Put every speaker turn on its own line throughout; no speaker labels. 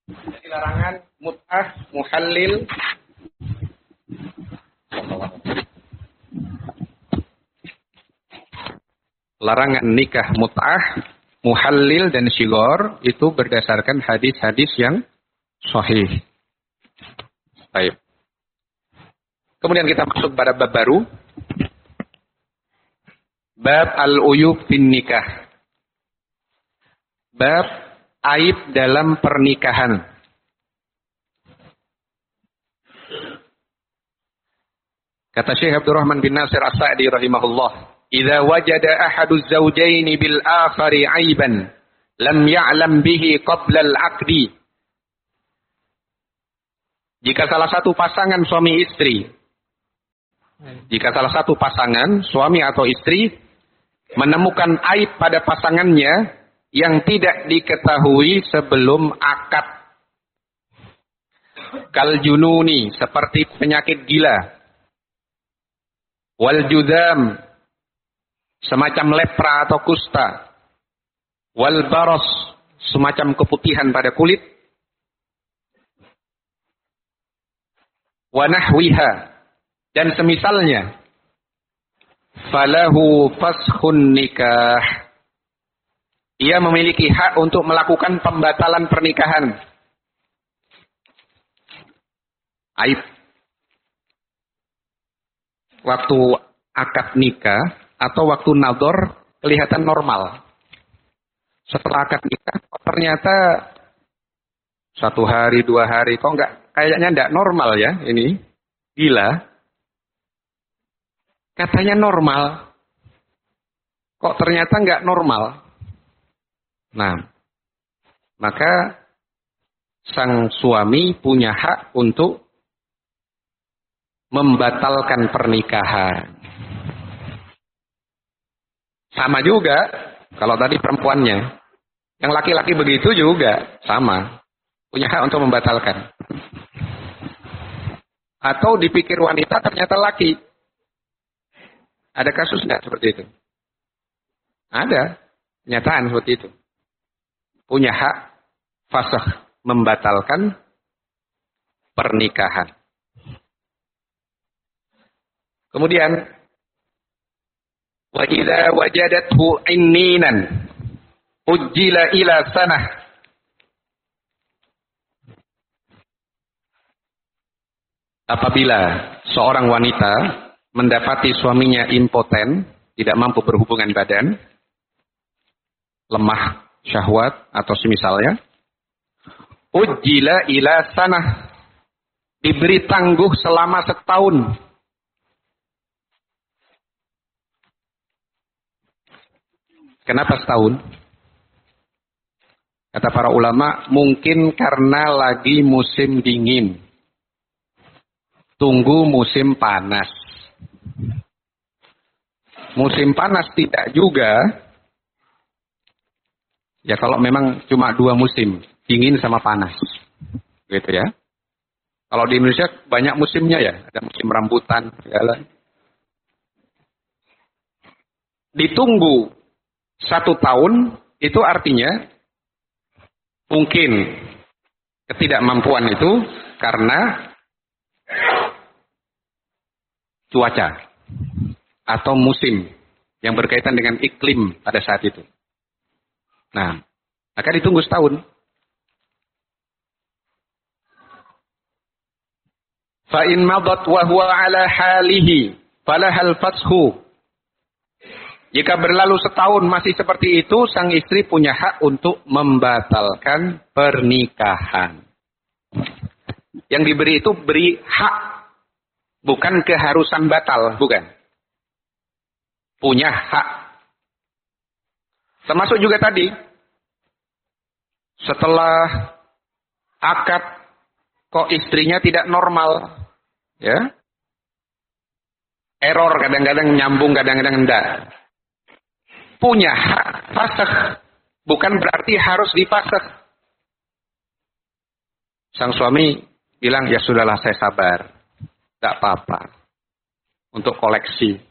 Jadi larangan mut'ah, muhallil, larangan nikah mut'ah, muhallil dan syigor itu berdasarkan hadis-hadis yang sahih. Baik. Kemudian kita masuk pada bab baru. Bab al-uyub fin nikah. Bab aib dalam pernikahan. Kata Syekh Abdurrahman bin Nasir As-Sa'di rahimahullah, "Idza wajada ahadu az-zawjaini bil akhari aiban lam ya'lam bihi qabla al-'aqdi." Jika salah satu pasangan suami atau istri menemukan aib pada pasangannya yang tidak diketahui sebelum akad. Kal jununi, seperti penyakit gila. Wal judam, semacam lepra atau kusta. Wal baros, semacam keputihan pada kulit. Wa nahwiha, dan semisalnya. Falahu faskhun nikah. Ia memiliki hak untuk melakukan pembatalan pernikahan. Aib. Waktu akad nikah atau waktu nador kelihatan normal. Setelah akad nikah ternyata 1 hari, 2 hari, kok kayaknya enggak normal ya ini. Gila. Katanya normal. Kok ternyata enggak normal. Nah, maka sang suami punya hak untuk membatalkan pernikahan. Sama juga kalau tadi perempuannya. Yang laki-laki begitu juga sama. Punya hak untuk membatalkan. Atau dipikir wanita ternyata laki. Ada kasus enggak seperti itu? Ada. Kenyataan seperti itu. Punya hak fasakh, membatalkan pernikahan. Kemudian wa idza wajadathu inninan ujjila ila sanah. Apabila seorang wanita mendapati suaminya impoten, tidak mampu berhubungan badan, lemah syahwat atau semisalnya, ujjila ila sanah, diberi tangguh selama setahun. Kenapa setahun? Kata para ulama, mungkin karena lagi musim dingin. Tunggu musim panas. Musim panas tidak juga. Ya kalau memang cuma 2 musim, dingin sama panas. Gitu ya. Kalau di Indonesia banyak musimnya ya, ada musim rambutan, segala. Ditunggu 1 tahun, itu artinya mungkin ketidakmampuan itu karena cuaca atau musim yang berkaitan dengan iklim pada saat itu. Nah, maka ditunggu setahun. Fa in madat wa huwa ala halihi falahal fashu. Jika berlalu setahun masih seperti itu, sang istri punya hak untuk membatalkan pernikahan. Yang diberi itu beri hak, bukan keharusan batal, bukan. Punya hak. Termasuk juga tadi, setelah akad kok istrinya tidak normal, ya, error kadang-kadang nyambung, kadang-kadang enggak. Punya hak fasakh, bukan berarti harus difasakh. Sang suami bilang, ya sudahlah saya sabar, enggak apa-apa, untuk koleksi.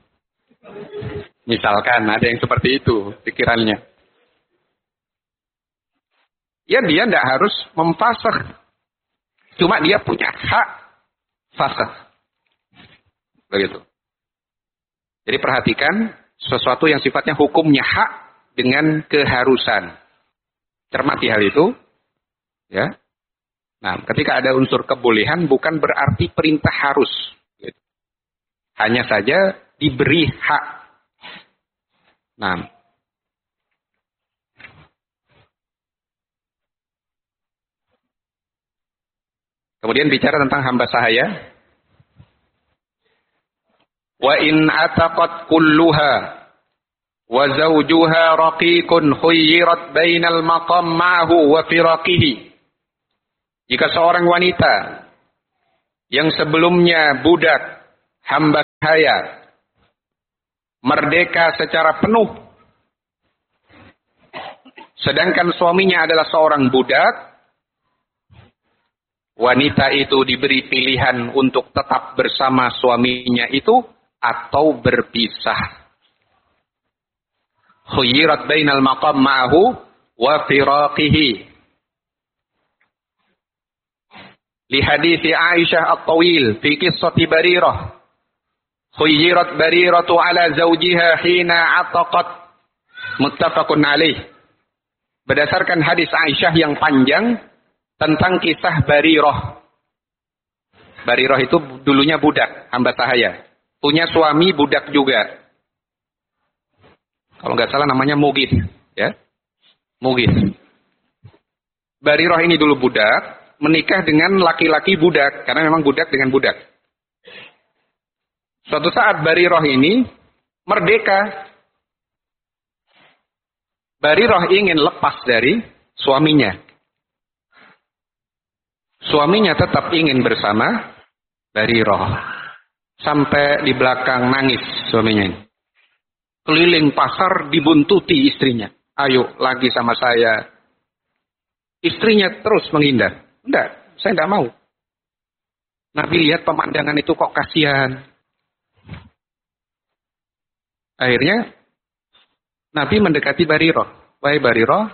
Misalkan ada yang seperti itu pikirannya. ya dia tidak harus memfasakh. Cuma dia punya hak fasakh. Begitu. Jadi perhatikan sesuatu yang sifatnya hukumnya hak dengan keharusan. Cermati hal itu. Ya. Nah, ketika ada unsur kebolehan bukan berarti perintah harus. Hanya saja diberi hak. Nah. Kemudian bicara tentang hamba sahaya. Wa in ataqat kulluha wa zawjuha raqiqun khuyyirat bainal maqam ma'ahu wa firaqihi. Jika seorang wanita yang sebelumnya budak, hamba sahaya, merdeka secara penuh, sedangkan suaminya adalah seorang budak, wanita itu diberi pilihan untuk tetap bersama suaminya itu atau berpisah. Khuyyirat bainal maqam ma'ahu wa firaqihi. Li hadithi Aisyah at-tawil fi qissati Barirah. Khuyyirat Bariratu ala zawjiha hina ataqat. Muttafaqun alaih. Berdasarkan hadis Aisyah yang panjang tentang kisah Barirah. Barirah itu dulunya budak, hamba sahaya. Punya suami budak juga. Kalau nggak salah namanya Mughith, ya. Mughith. Barirah ini dulu budak, menikah dengan laki-laki budak, karena memang budak dengan budak. Suatu saat Barirah ini merdeka. Barirah ingin lepas dari suaminya. Suaminya tetap ingin bersama Barirah. Sampai di belakang nangis suaminya ini. Keliling pasar dibuntuti istrinya. Ayo lagi sama saya. Istrinya terus menghindar. Enggak, saya enggak mau. Nabi lihat pemandangan itu kok kasihan. Akhirnya Nabi mendekati Barirah. Wahai Barirah,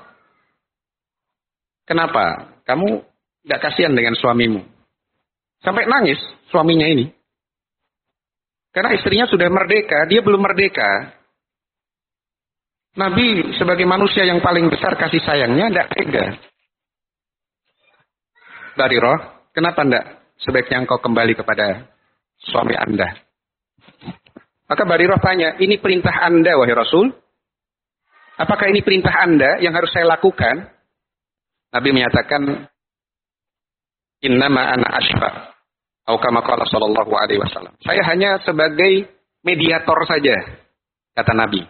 kenapa kamu enggak kasihan dengan suamimu? Sampai nangis suaminya ini. Karena istrinya sudah merdeka, dia belum merdeka. Nabi sebagai manusia yang paling besar kasih sayangnya tidak tega. Barirah, kenapa tidak sebaiknya engkau kembali kepada suami Anda? Maka Barirah tanya, ini perintah Anda wahai Rasul? Apakah ini perintah Anda yang harus saya lakukan? Nabi menyatakan, innama ana ashfa. Atau kama qala sallallahu alaihi wasallam. Saya hanya sebagai mediator saja, kata Nabi.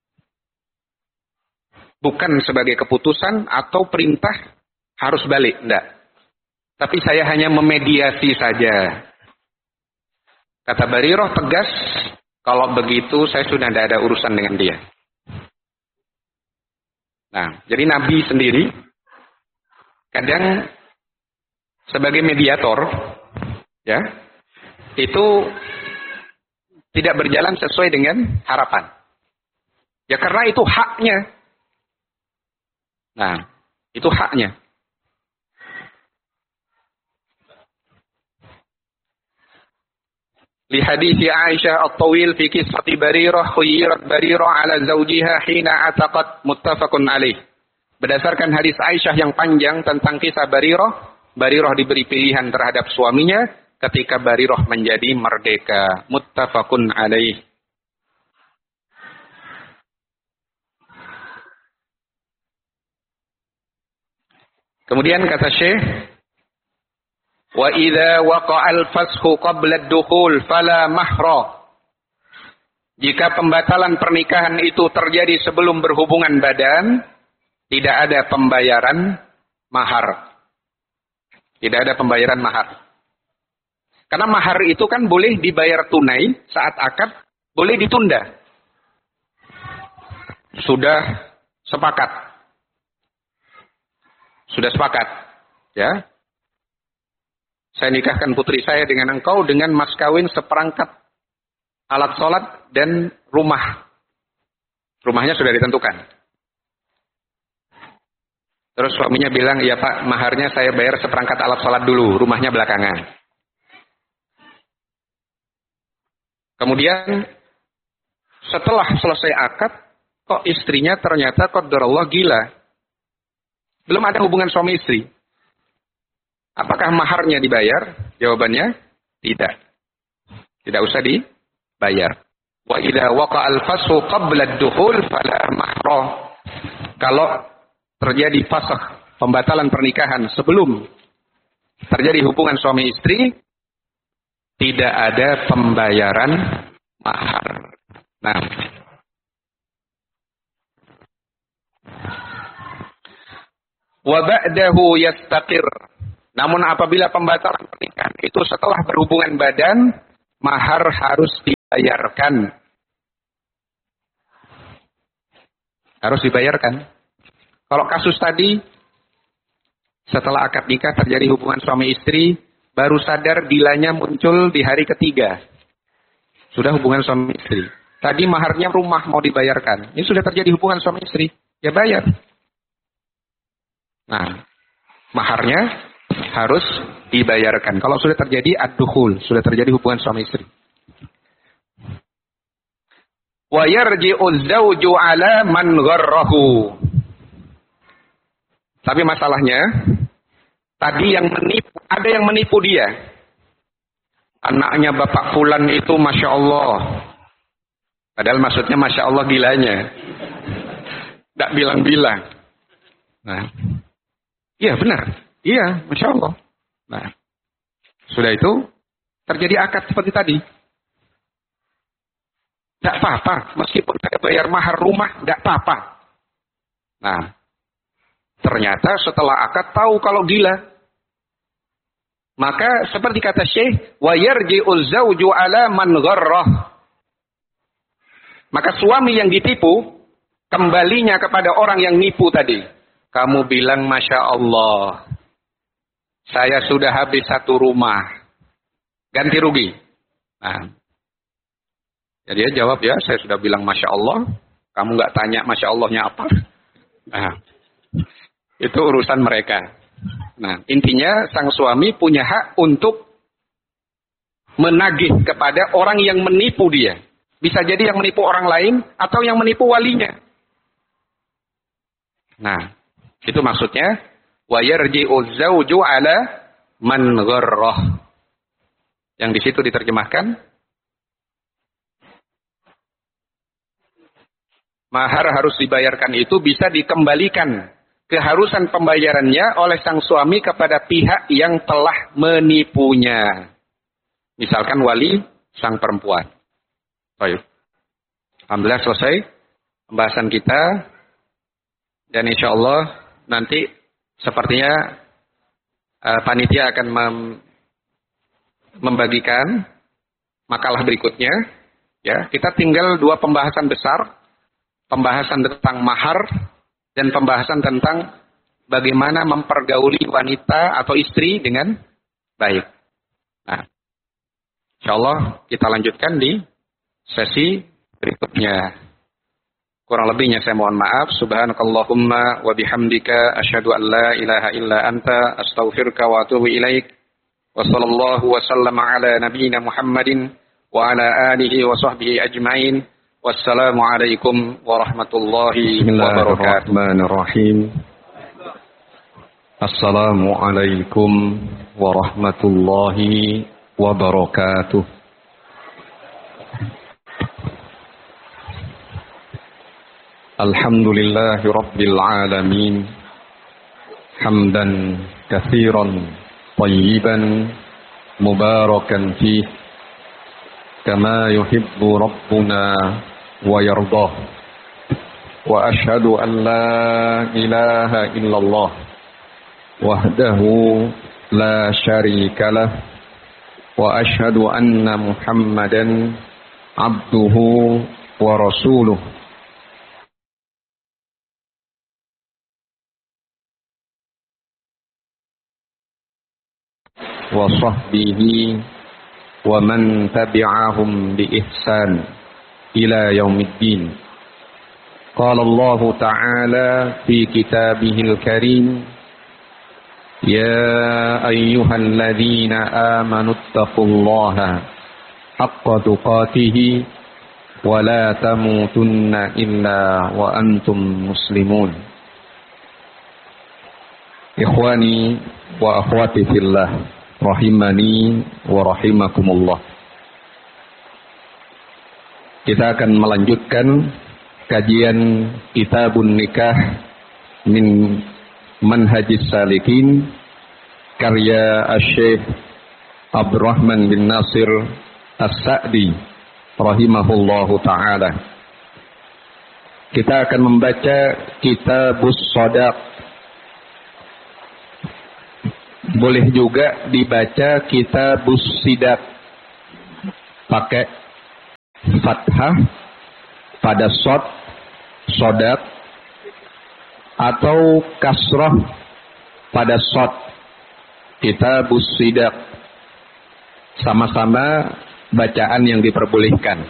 Bukan sebagai keputusan atau perintah harus balik, enggak. Tapi saya hanya memediasi saja. Kata Barirah tegas, kalau begitu saya sudah tidak ada urusan dengan dia. Nah, jadi Nabi sendiri kadang sebagai mediator, ya, itu tidak berjalan sesuai dengan harapan. Ya karena itu haknya. Nah, itu haknya. Li hadithi Aisyah at-tawil fi qissati Barirah khuyyirat Barirah ala zawjiha hina ataqat muttafaqun alaih. Berdasarkan hadis Aisyah yang panjang tentang kisah Barirah, Barirah diberi pilihan terhadap suaminya ketika Barirah menjadi merdeka. Muttafaqun alaih. Kemudian kata Syekh, wa idza waqa'al fasxu qabla ad-dukhul fala mahra. Jika pembatalan pernikahan itu terjadi sebelum berhubungan badan, tidak ada pembayaran mahar. Tidak ada pembayaran mahar. Karena mahar itu kan boleh dibayar tunai saat akad, boleh ditunda. Sudah sepakat. Sudah sepakat, ya. Saya nikahkan putri saya dengan engkau dengan mas kawin seperangkat alat sholat dan rumah. Rumahnya sudah ditentukan. Terus suaminya bilang, "Ya Pak, maharnya saya bayar seperangkat alat sholat dulu, rumahnya belakangan." Kemudian setelah selesai akad, kok istrinya ternyata qadarullah gila. Belum ada hubungan suami istri. Apakah maharnya dibayar? Jawabannya tidak. Tidak usah dibayar. Wa idza waqa'al fasxu qabla ad-dukhul fala mahra. Kalau terjadi fasakh, pembatalan pernikahan sebelum terjadi hubungan suami istri, tidak ada pembayaran mahar. Nah, wa ba'dahu yastaqir. Namun apabila pembatalan pernikahan itu setelah berhubungan badan, mahar harus dibayarkan. Harus dibayarkan. Kalau kasus tadi, setelah akad nikah terjadi hubungan suami istri, baru sadar dilanya muncul di hari ketiga. Sudah hubungan suami istri. Tadi maharnya rumah mau dibayarkan. Ini sudah terjadi hubungan suami istri. Ya bayar. Nah, maharnya harus dibayarkan. Kalau sudah terjadi ad-dukhul, sudah terjadi hubungan suami istri. Wa yarji'u az-zawju 'ala man gharrahu. Tapi masalahnya, tadi yang menipu, ada yang menipu dia. Anaknya Bapak Fulan itu Masya Allah. Padahal maksudnya Masya Allah gilanya. Tidak bilang-bilang. Nah, iya benar. Iya, Masya Allah. Nah, sudah itu terjadi akad seperti tadi. Tidak apa-apa, meskipun saya bayar mahar rumah, tidak apa-apa. Nah, ternyata setelah akad tahu kalau gila. Maka seperti kata Syekh, wa yarji'uz zawju 'ala man gharrah. Maka suami yang ditipu kembalinya kepada orang yang nipu tadi. Kamu bilang Masya Allah, saya sudah habis satu rumah, ganti rugi. Nah, jadi dia jawab, ya saya sudah bilang Masya Allah, kamu nggak tanya Masya Allahnya apa. Nah, itu urusan mereka. Nah, intinya sang suami punya hak untuk menagih kepada orang yang menipu dia. Bisa jadi yang menipu orang lain atau yang menipu walinya. Nah, itu maksudnya wa yarji'uz zawju 'ala man gharrah. Yang di situ diterjemahkan mahar harus dibayarkan itu bisa dikembalikan keharusan pembayarannya oleh sang suami kepada pihak yang telah menipunya. Misalkan wali sang perempuan. Baik. Alhamdulillah selesai pembahasan kita. Dan insya Allah nanti sepertinya panitia akan membagikan makalah berikutnya. Ya, kita tinggal dua pembahasan besar. Pembahasan tentang mahar dan pembahasan tentang bagaimana mempergauli wanita atau istri dengan baik. Nah, insya Allah kita lanjutkan di sesi berikutnya. Kurang lebihnya saya mohon maaf. Subhanakallahumma wa bihamdika asyhadu an la ilaha illa anta astaghfiruka wa atubu ilaik. Wa sallallahu wa sallama ala nabiyyina Muhammadin wa ala alihi wa sahbihi ajmain. Wassalamualaikum warahmatullahi wabarakatuh. Bismillahirrahmanirrahim. Assalamualaikum warahmatullahi wabarakatuh. Alhamdulillahi rabbil alamin. Hamdan katsiran tayyiban mubarakan fih kama yuhibbu rabbuna wa yardah. Wa ashhadu an la ilaha illallah wahdahu la syarika lah wa ashhadu anna Muhammadan abduhu wa rasuluh. Wa sahbihi wa man tabi'ahum bi ihsan ila yaumiddin. Qala Allah Ta'ala fi kitabihil karim, Ya ayyuhalladzina amanu attaqullaha haqqa tuqatih wa la tamutunna illa wa antum muslimun. Ikhwani wa akhwati fillah, rahimani wa rahimakumullah. Kita akan melanjutkan kajian Kitabun Nikah min Manhajis Salikin, karya Asy-Syaikh Abdurrahman bin Nasir As-Sa'di rahimahullahu ta'ala. Kita akan membaca Kitabus Shadaq. Boleh juga dibaca Kitabus Sidaq pakai fathah pada shad, shadaq, atau kasrah pada shad, Kitabus Sidaq. Sama-sama bacaan yang diperbolehkan.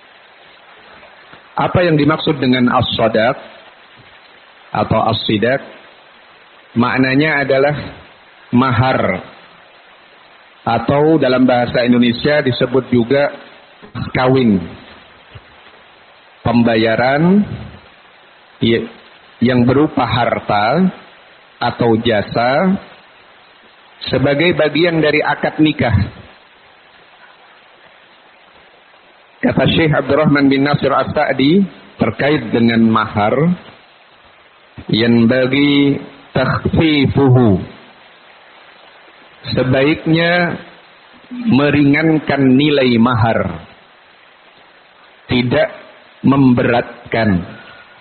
Apa yang dimaksud dengan as-shadaq atau as-sidaq? Maknanya adalah mahar, atau dalam bahasa Indonesia disebut juga kawin. Pembayaran yang berupa harta atau jasa sebagai bagian dari akad nikah. Kata Syekh Abdurrahman bin Nasir As-Sa'di terkait dengan mahar, yang bagi takhfifuhu, sebaiknya meringankan nilai mahar, tidak memberatkan.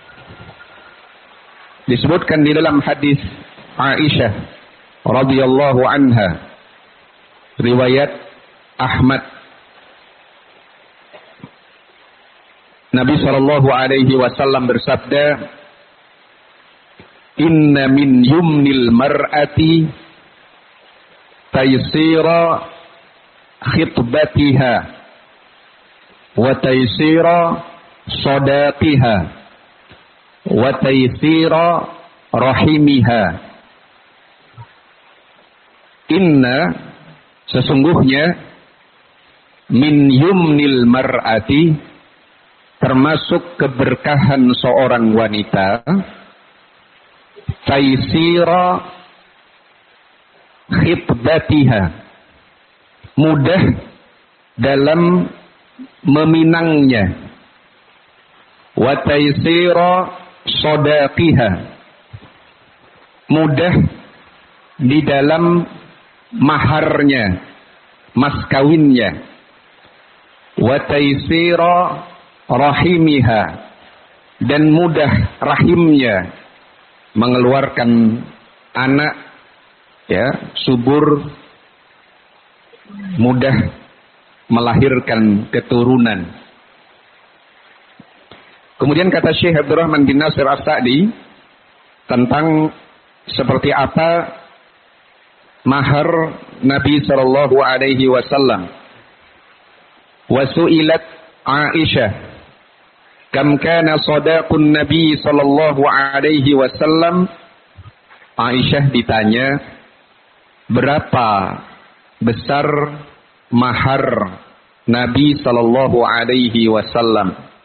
Disebutkan di dalam hadis Aisyah radhiyallahu anha, riwayat Ahmad, Nabi sallallahu alaihi wasallam bersabda, Inna min yumnil mar'ati taysira khitbatiha wa taysira sadaqiha wa taysira rahimiha. Inna, sesungguhnya, min yumnil mar'ati, termasuk keberkahan seorang wanita, taysira khitbatiha, mudah dalam meminangnya, wa taysira sodaqiha, mudah di dalam maharnya, mas kawinnya, wa taysira rahimiha, dan mudah rahimnya mengeluarkan anak, ya, subur, mudah melahirkan keturunan. Kemudian kata Syekh Abdurrahman bin Nasir As-Sa'di tentang seperti apa mahar Nabi sallallahu alaihi wasallam. Wa su'ilat Aisyah, kam kana sadaqun Nabi sallallahu alaihi wasallam. Aisyah ditanya, berapa besar mahar Nabi sallallahu alaihi wasallam?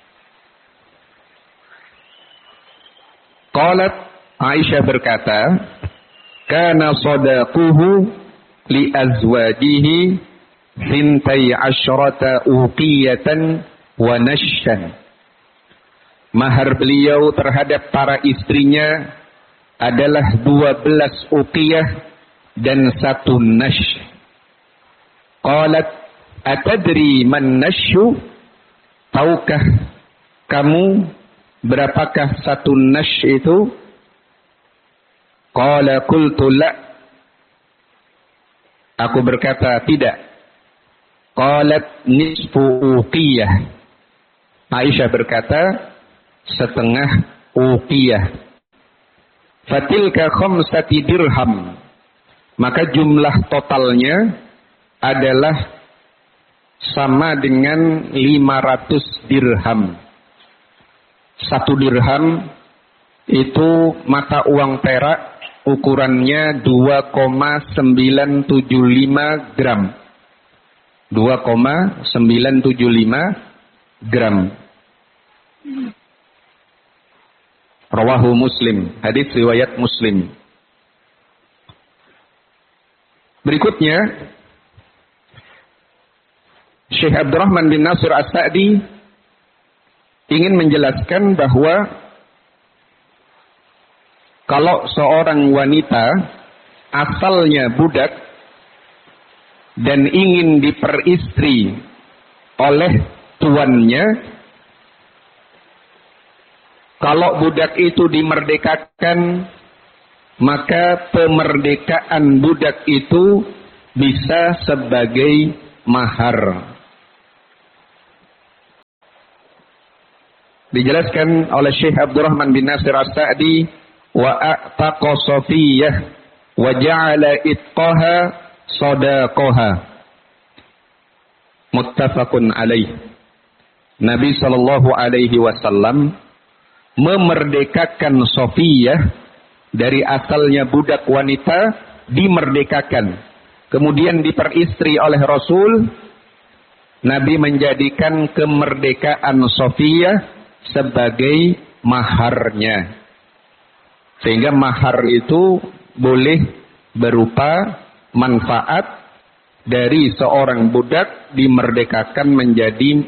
Qalat, Aisyah berkata, kana sadaquhu li azwajihi sintai asyrata uqiyatan wa nashyan. Mahar beliau terhadap para istrinya adalah 12 uqiyah dan 1 nash. Qalat, atadri man nashyu? Tahukah kamu berapakah 1 nash itu? Qala qultu la. Aku berkata tidak. Qalat nisfu uqiyah. Aisyah berkata setengah uqiyah. Fatilka khamsati dirham. Maka jumlah totalnya adalah sama dengan 500 dirham. 1 dirham itu mata uang perak ukurannya 2,975 gram. 2,975 gram. Rawahu Muslim, hadis riwayat Muslim. Berikutnya, Syekh Abdurrahman bin Nasir As-Sa'di ingin menjelaskan bahwa kalau seorang wanita asalnya budak dan ingin diperistri oleh tuannya, kalau budak itu dimerdekakan, maka pemerdekaan budak itu bisa sebagai mahar. Dijelaskan oleh Syekh Abdurrahman bin Nasir As-Sa'di, wa a'taqa Safiyyah wa ja'ala itqaha sadaqaha. Muttafaqun alaih. Nabi sallallahu alaihi wasallam memerdekakan Safiyyah dari asalnya budak wanita, dimerdekakan. Kemudian diperistri oleh Rasul. Nabi menjadikan kemerdekaan Safiyyah sebagai maharnya. Sehingga mahar itu boleh berupa manfaat dari seorang budak dimerdekakan menjadi